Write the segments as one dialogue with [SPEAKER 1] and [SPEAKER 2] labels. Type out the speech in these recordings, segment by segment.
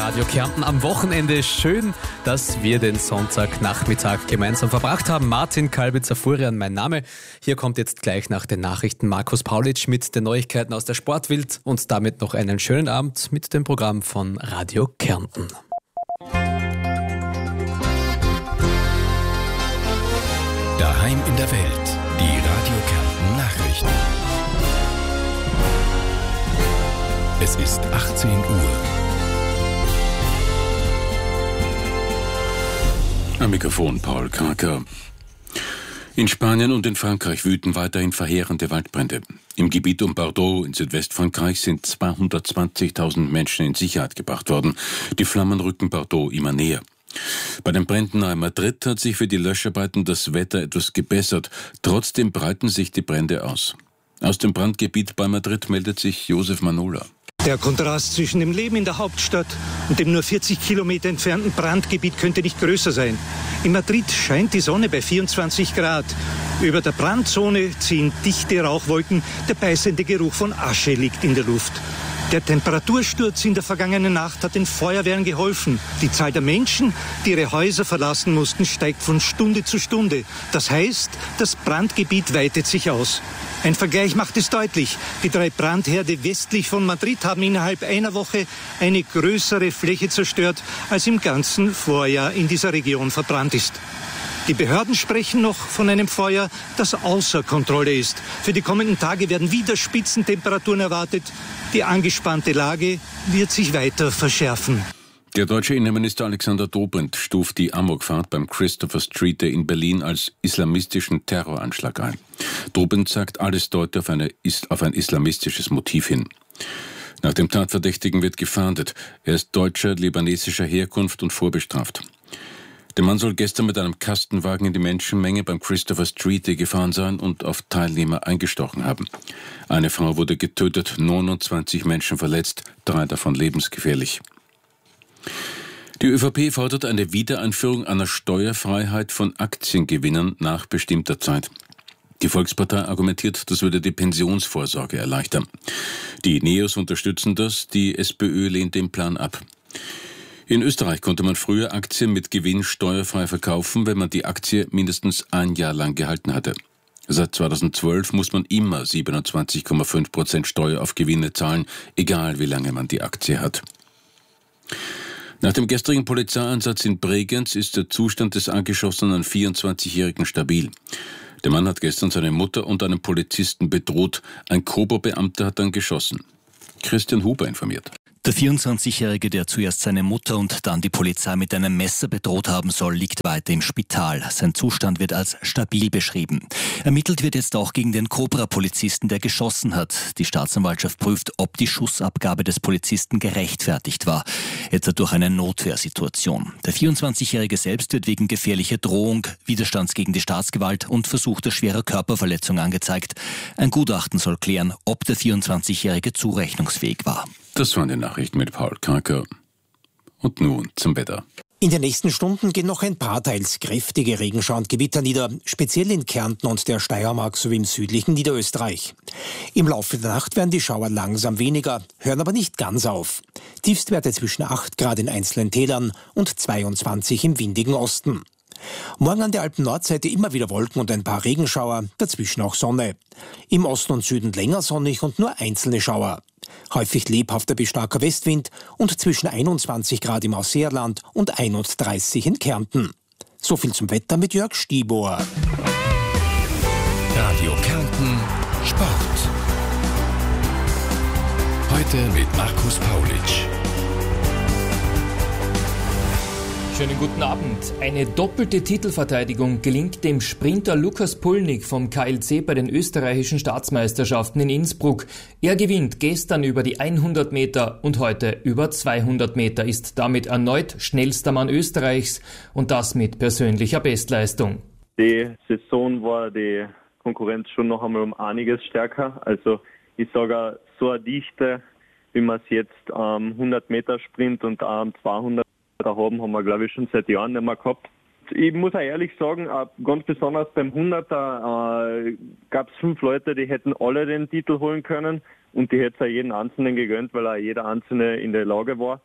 [SPEAKER 1] Radio Kärnten am Wochenende. Schön, dass wir den Sonntagnachmittag gemeinsam verbracht haben. Martin Kalbitzer-Furian, mein Name. Hier kommt jetzt gleich nach den Nachrichten Markus Paulitsch mit den Neuigkeiten aus der Sportwelt und damit noch einen schönen Abend mit dem Programm von Radio Kärnten.
[SPEAKER 2] Daheim in der Welt, die Radio Kärnten Nachrichten. Es ist 18 Uhr. Am Mikrofon Paul Kraker. In Spanien und in Frankreich wüten weiterhin verheerende Waldbrände. Im Gebiet um Bordeaux in Südwestfrankreich sind 220.000 Menschen in Sicherheit gebracht worden. Die Flammen rücken Bordeaux immer näher. Bei den Bränden nahe Madrid hat sich für die Löscharbeiten das Wetter etwas gebessert. Trotzdem breiten sich die Brände aus. Aus dem Brandgebiet bei Madrid meldet sich Josef Manola.
[SPEAKER 3] Der Kontrast zwischen dem Leben in der Hauptstadt und dem nur 40 Kilometer entfernten Brandgebiet könnte nicht größer sein. In Madrid scheint die Sonne bei 24 Grad. Über der Brandzone ziehen dichte Rauchwolken, der beißende Geruch von Asche liegt in der Luft. Der Temperatursturz in der vergangenen Nacht hat den Feuerwehren geholfen. Die Zahl der Menschen, die ihre Häuser verlassen mussten, steigt von Stunde zu Stunde. Das heißt, das Brandgebiet weitet sich aus. Ein Vergleich macht es deutlich. Die 3 Brandherde westlich von Madrid haben innerhalb einer Woche eine größere Fläche zerstört, als im ganzen Vorjahr in dieser Region verbrannt ist. Die Behörden sprechen noch von einem Feuer, das außer Kontrolle ist. Für die kommenden Tage werden wieder Spitzentemperaturen erwartet. Die angespannte Lage wird sich weiter verschärfen.
[SPEAKER 2] Der deutsche Innenminister Alexander Dobrindt stuft die Amokfahrt beim Christopher Street Day in Berlin als islamistischen Terroranschlag ein. Dobrindt sagt, alles deute auf ein islamistisches Motiv hin. Nach dem Tatverdächtigen wird gefahndet. Er ist deutscher, libanesischer Herkunft und vorbestraft. Der Mann soll gestern mit einem Kastenwagen in die Menschenmenge beim Christopher Street Day gefahren sein und auf Teilnehmer eingestochen haben. Eine Frau wurde getötet, 29 Menschen verletzt, 3 davon lebensgefährlich. Die ÖVP fordert eine Wiedereinführung einer Steuerfreiheit von Aktiengewinnern nach bestimmter Zeit. Die Volkspartei argumentiert, das würde die Pensionsvorsorge erleichtern. Die NEOS unterstützen das, die SPÖ lehnt den Plan ab. In Österreich konnte man früher Aktien mit Gewinn steuerfrei verkaufen, wenn man die Aktie mindestens ein Jahr lang gehalten hatte. Seit 2012 muss man immer 27,5% Steuer auf Gewinne zahlen, egal wie lange man die Aktie hat. Nach dem gestrigen Polizeieinsatz in Bregenz ist der Zustand des angeschossenen 24-Jährigen stabil. Der Mann hat gestern seine Mutter und einen Polizisten bedroht. Ein Kobo-Beamter hat dann geschossen. Christian Huber informiert.
[SPEAKER 4] Der 24-Jährige, der zuerst seine Mutter und dann die Polizei mit einem Messer bedroht haben soll, liegt weiter im Spital. Sein Zustand wird als stabil beschrieben. Ermittelt wird jetzt auch gegen den Cobra-Polizisten, der geschossen hat. Die Staatsanwaltschaft prüft, ob die Schussabgabe des Polizisten gerechtfertigt war, etwa durch eine Notwehrsituation. Der 24-Jährige selbst wird wegen gefährlicher Drohung, Widerstands gegen die Staatsgewalt und versuchter schwerer Körperverletzung angezeigt. Ein Gutachten soll klären, ob der 24-Jährige zurechnungsfähig war.
[SPEAKER 2] Das waren die Nachrichten mit Paul Kraker. Und nun zum Wetter.
[SPEAKER 5] In den nächsten Stunden gehen noch ein paar teils kräftige Regenschauer und Gewitter nieder, speziell in Kärnten und der Steiermark sowie im südlichen Niederösterreich. Im Laufe der Nacht werden die Schauer langsam weniger, hören aber nicht ganz auf. Tiefstwerte zwischen 8 Grad in einzelnen Tälern und 22 im windigen Osten. Morgen an der Alpen-Nordseite immer wieder Wolken und ein paar Regenschauer, dazwischen auch Sonne. Im Osten und Süden länger sonnig und nur einzelne Schauer. Häufig lebhafter bis starker Westwind und zwischen 21 Grad im Ausseerland und 31 in Kärnten. So viel zum Wetter mit Jörg Stibor.
[SPEAKER 2] Radio Kärnten Sport. Heute mit Markus Paulitsch.
[SPEAKER 6] Schönen guten Abend. Eine doppelte Titelverteidigung gelingt dem Sprinter Lukas Pulnig vom KLC bei den österreichischen Staatsmeisterschaften in Innsbruck. Er gewinnt gestern über die 100 Meter und heute über 200 Meter, ist damit erneut schnellster Mann Österreichs und das mit persönlicher Bestleistung.
[SPEAKER 7] Die Saison war die Konkurrenz schon noch einmal um einiges stärker. Also ich sage, so eine Dichte, wie man es jetzt am 100 Meter Sprint und am 200 da haben wir, glaube ich, schon seit Jahren nicht mehr gehabt. Ich muss auch ehrlich sagen, ganz besonders beim 100er gab es 5 Leute, die hätten alle den Titel holen können und die hätte es auch jeden Einzelnen gegönnt, weil auch jeder Einzelne in der Lage war.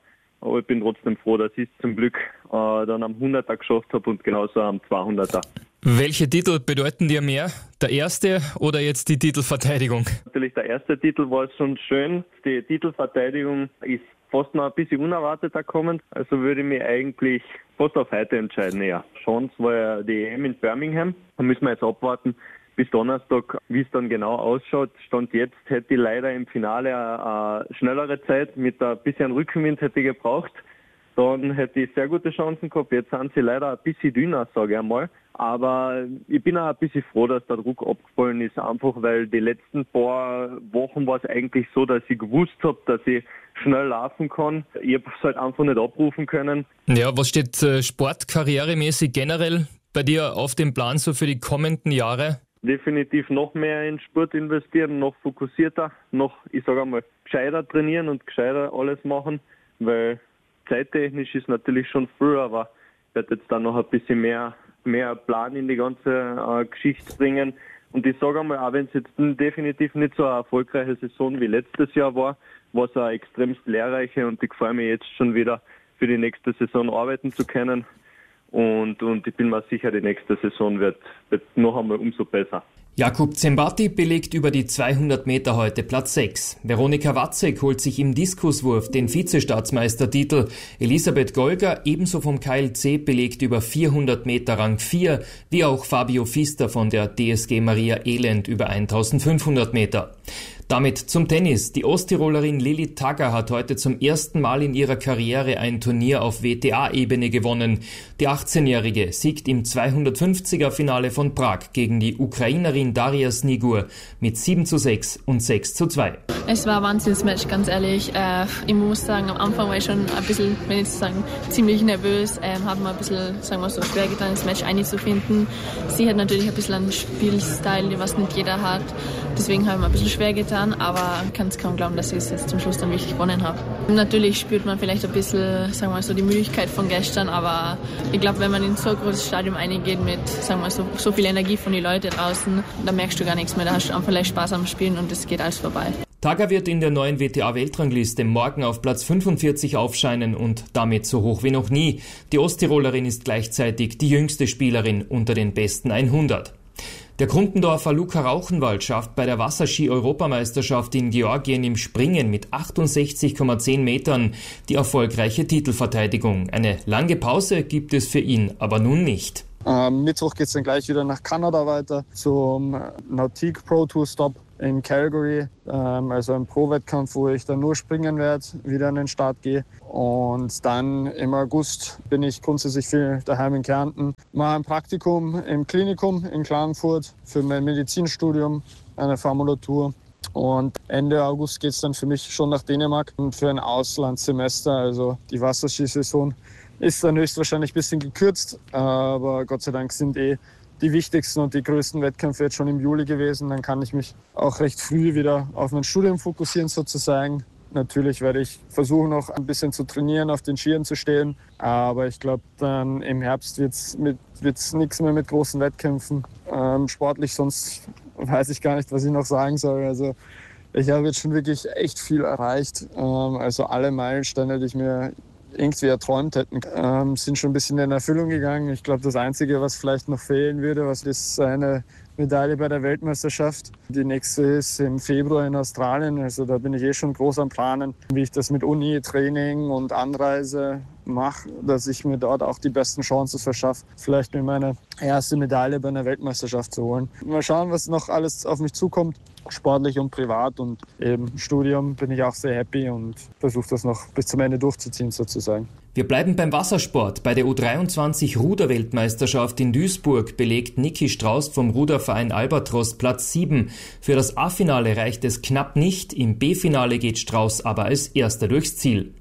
[SPEAKER 7] aber ich bin trotzdem froh, dass ich es zum Glück dann am 100er geschafft habe und genauso am 200er.
[SPEAKER 6] Welche Titel bedeuten dir mehr? Der erste oder jetzt die Titelverteidigung?
[SPEAKER 7] Natürlich der erste Titel war schon schön. Die Titelverteidigung ist fast noch ein bisschen unerwarteter gekommen. Also würde ich mich eigentlich fast auf heute entscheiden. Ja. Chance war ja die EM in Birmingham. Da müssen wir jetzt abwarten bis Donnerstag, wie es dann genau ausschaut. Stand jetzt hätte ich leider im Finale eine schnellere Zeit. Mit ein bisschen Rückenwind hätte ich gebraucht. Dann hätte ich sehr gute Chancen gehabt. Jetzt sind sie leider ein bisschen dünner, sage ich einmal. Aber ich bin auch ein bisschen froh, dass der Druck abgefallen ist, einfach weil die letzten paar Wochen war es eigentlich so, dass ich gewusst habe, dass ich schnell laufen kann. Ich habe es halt einfach nicht abrufen können.
[SPEAKER 6] Ja, was steht sportkarrieremäßig generell bei dir auf dem Plan so für die kommenden Jahre?
[SPEAKER 7] Definitiv noch mehr in Sport investieren, noch fokussierter, noch, ich sage einmal, gescheiter trainieren und gescheiter alles machen, weil zeittechnisch ist natürlich schon früh, aber ich werde jetzt dann noch ein bisschen mehr Plan in die ganze Geschichte bringen. Und ich sage einmal, auch wenn es jetzt definitiv nicht so eine erfolgreiche Saison wie letztes Jahr war es eine extremst lehrreiche und ich freue mich jetzt schon wieder für die nächste Saison arbeiten zu können. Und ich bin mir sicher, die nächste Saison wird noch einmal umso besser.
[SPEAKER 6] Jakub Zembati belegt über die 200 Meter heute Platz 6. Veronika Watzek holt sich im Diskuswurf den Vizestaatsmeistertitel. Elisabeth Golger, ebenso vom KLC, belegt über 400 Meter Rang 4, wie auch Fabio Fister von der DSG Maria Elend über 1500 Meter. Damit zum Tennis. Die Osttirolerin Lilly Tagger hat heute zum ersten Mal in ihrer Karriere ein Turnier auf WTA-Ebene gewonnen. Die 18-Jährige siegt im 250er-Finale von Prag gegen die Ukrainerin Daria Snigur mit 7:6 und 6:2.
[SPEAKER 8] Es war ein Wahnsinnsmatch, ganz ehrlich. Ich muss sagen, am Anfang war ich schon ein bisschen, wenn ich sagen, ziemlich nervös. Habe mir ein bisschen, sagen wir so, schwer getan, das Match einzufinden. Sie hat natürlich ein bisschen einen Spielstil, was nicht jeder hat. Deswegen habe ich mir ein bisschen schwer getan, aber ich kann es kaum glauben, dass ich es jetzt zum Schluss dann wirklich gewonnen habe. Natürlich spürt man vielleicht ein bisschen, sagen wir so, die Müdigkeit von gestern, aber ich glaube, wenn man in so ein großes Stadion reingeht mit, sagen wir so viel Energie von den Leuten draußen, dann merkst du gar nichts mehr. Da hast du einfach vielleicht Spaß am Spielen und es geht alles vorbei.
[SPEAKER 6] Tagger wird in der neuen WTA-Weltrangliste morgen auf Platz 45 aufscheinen und damit so hoch wie noch nie. Die Osttirolerin ist gleichzeitig die jüngste Spielerin unter den besten 100. Der Grundendorfer Luca Rauchenwald schafft bei der Wasserski-Europameisterschaft in Georgien im Springen mit 68,10 Metern die erfolgreiche Titelverteidigung. Eine lange Pause gibt es für ihn aber nun nicht.
[SPEAKER 9] Mittwoch geht es dann gleich wieder nach Kanada weiter zum Nautique Pro Tour Stop in Calgary, also ein Pro-Wettkampf, wo ich dann nur springen werde, wieder an den Start gehe. Und dann im August bin ich grundsätzlich viel daheim in Kärnten, mache ein Praktikum im Klinikum in Klagenfurt für mein Medizinstudium, eine Formulatur. Und Ende August geht es dann für mich schon nach Dänemark für ein Auslandssemester, also die Wasserskisaison ist dann höchstwahrscheinlich ein bisschen gekürzt, aber Gott sei Dank sind die wichtigsten und die größten Wettkämpfe jetzt schon im Juli gewesen. Dann kann ich mich auch recht früh wieder auf mein Studium fokussieren sozusagen. Natürlich werde ich versuchen, noch ein bisschen zu trainieren, auf den Skiern zu stehen. Aber ich glaube, dann im Herbst wird's nichts mehr mit großen Wettkämpfen. Sportlich, sonst weiß ich gar nicht, was ich noch sagen soll. Also ich habe jetzt schon wirklich echt viel erreicht. Also alle Meilensteine, die ich mir irgendwie erträumt hätten, sind schon ein bisschen in Erfüllung gegangen. Ich glaube, das Einzige, was vielleicht noch fehlen würde, ist eine Medaille bei der Weltmeisterschaft. Die nächste ist im Februar in Australien. Also da bin ich schon groß am Planen, wie ich das mit Uni, Training und Anreise mache, dass ich mir dort auch die besten Chancen verschaffe, vielleicht mir meine erste Medaille bei einer Weltmeisterschaft zu holen. Mal schauen, was noch alles auf mich zukommt. Sportlich und privat und eben Studium bin ich auch sehr happy und versuche das noch bis zum Ende durchzuziehen sozusagen.
[SPEAKER 6] Wir bleiben beim Wassersport. Bei der U23 Ruder-Weltmeisterschaft in Duisburg belegt Niki Strauß vom Ruderverein Albatros Platz 7. Für das A-Finale reicht es knapp nicht. Im B-Finale geht Strauß aber als Erster durchs Ziel.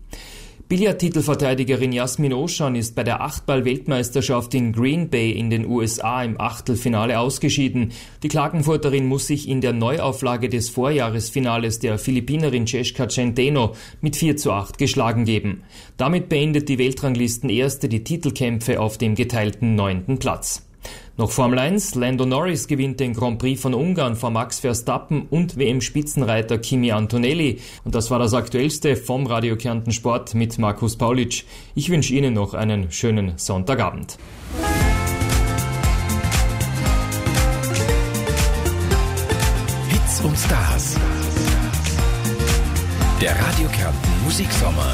[SPEAKER 6] Billardtitelverteidigerin Jasmin Oschan ist bei der Achtball-Weltmeisterschaft in Green Bay in den USA im Achtelfinale ausgeschieden. Die Klagenfurterin muss sich in der Neuauflage des Vorjahresfinales der Philippinerin Cesca Centeno mit 4:8 geschlagen geben. Damit beendet die Weltranglistenerste die Titelkämpfe auf dem geteilten 9. Platz. Noch Formel 1, Lando Norris gewinnt den Grand Prix von Ungarn vor Max Verstappen und WM-Spitzenreiter Kimi Antonelli. Und das war das Aktuellste vom Radio Kärnten Sport mit Markus Paulitsch. Ich wünsche Ihnen noch einen schönen Sonntagabend.
[SPEAKER 10] Hits und Stars. Der Radio Kärnten Musiksommer.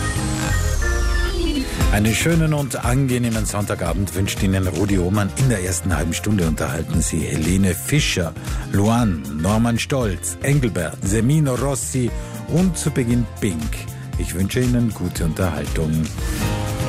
[SPEAKER 11] Einen schönen und angenehmen Sonntagabend wünscht Ihnen Rudi Ohmann. In der ersten halben Stunde unterhalten Sie Helene Fischer, Luan, Norman Stolz, Engelbert, Semino Rossi und zu Beginn Pink. Ich wünsche Ihnen gute Unterhaltung.